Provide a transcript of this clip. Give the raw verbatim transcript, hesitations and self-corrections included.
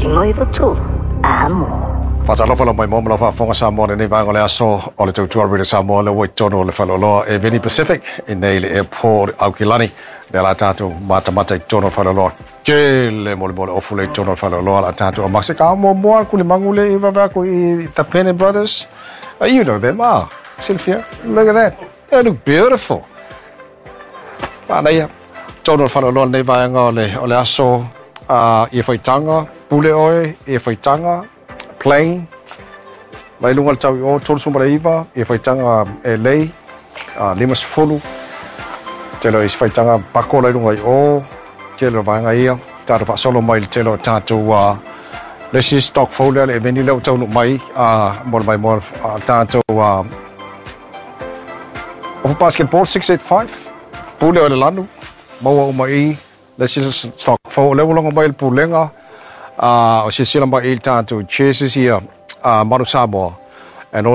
Limoy tu amo. Patalo fa la mai mom la fa fonga Samoa nei va ngole aso o le tautua rile Samoa le wai tono le falolo e Veni Pacific in Neil Airport Aukilani le la tatu mata mata tono falolo kele mole mole ofule tono falolo la tatu Mexico mo mo ku le mangule e va ko i Tapene Brothers. Uh, you know them, ah, Sylvia. Look at that. They look beautiful. Panaya tono falolo nei va ngole ole aso a e foi tanga pule oi e foi tanga plane mai lunga tau o tolu sumara iva e foi tanga L A a lima sefulu telo is foi tanga pako lai lunga o telo vanga ia taro fa solo mai telo tatu a lesi stock folder e veni lau tau mai a mor mai mor tatu a of basketball six eight five pule o le lanu mau mai lesi stock folder longa mai pulenga a o se sila mai tatu chases ia a Manu Samoa